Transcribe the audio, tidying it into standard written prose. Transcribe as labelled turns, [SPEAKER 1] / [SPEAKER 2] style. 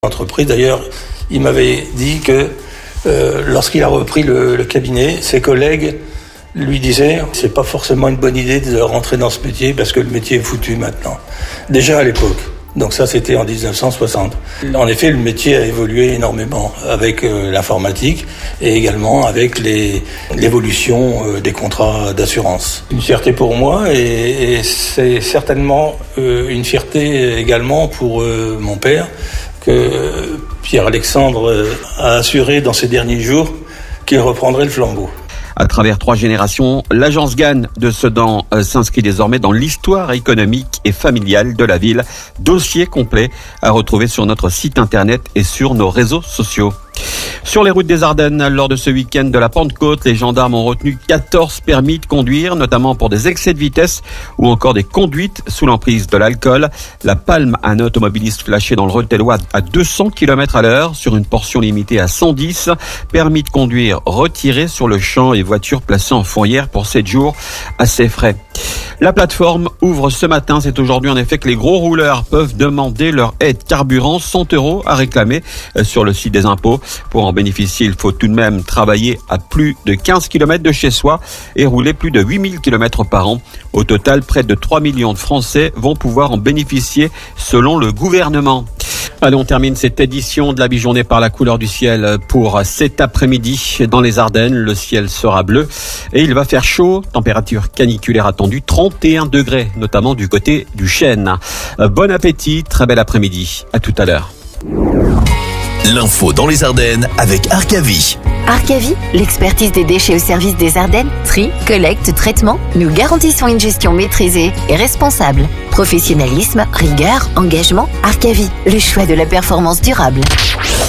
[SPEAKER 1] Entreprise. D'ailleurs, il m'avait dit que lorsqu'il a repris le cabinet, ses collègues lui disaient « c'est pas forcément une bonne idée de rentrer dans ce métier parce que le métier est foutu maintenant ». Déjà à l'époque. Donc ça, c'était en 1960. En effet, le métier a évolué énormément avec l'informatique et également avec l'évolution des contrats d'assurance. Une fierté pour moi et c'est certainement une fierté également pour mon père que Pierre-Alexandre a assuré dans ces derniers jours qu'il reprendrait le flambeau.
[SPEAKER 2] À travers 3 générations, l'agence GAN de Sedan s'inscrit désormais dans l'histoire économique et familiale de la ville. Dossier complet à retrouver sur notre site internet et sur nos réseaux sociaux. Sur les routes des Ardennes, lors de ce week-end de la Pentecôte, les gendarmes ont retenu 14 permis de conduire, notamment pour des excès de vitesse ou encore des conduites sous l'emprise de l'alcool. La palme à un automobiliste flashé dans le Rethel-Ouest à 200 km/h sur une portion limitée à 110. Permis de conduire retiré sur le champ et voiture placée en fourrière pour 7 jours à ses frais. La plateforme ouvre ce matin. C'est aujourd'hui en effet que les gros rouleurs peuvent demander leur aide carburant, 100 € à réclamer sur le site des impôts. Pour en bénéficier, il faut tout de même travailler à plus de 15 km de chez soi et rouler plus de 8000 km par an. Au total, près de 3 millions de Français vont pouvoir en bénéficier selon le gouvernement. Allez, on termine cette édition de la mi-journée par la couleur du ciel pour cet après-midi. Dans les Ardennes, le ciel sera bleu et il va faire chaud. Température caniculaire attendue, 31 degrés, notamment du côté du Chêne. Bon appétit, très bel après-midi. À tout à l'heure.
[SPEAKER 3] L'info dans les Ardennes avec Arcavi.
[SPEAKER 4] Arcavi, l'expertise des déchets au service des Ardennes, tri, collecte, traitement. Nous garantissons une gestion maîtrisée et responsable. Professionnalisme, rigueur, engagement. Arcavi, le choix de la performance durable.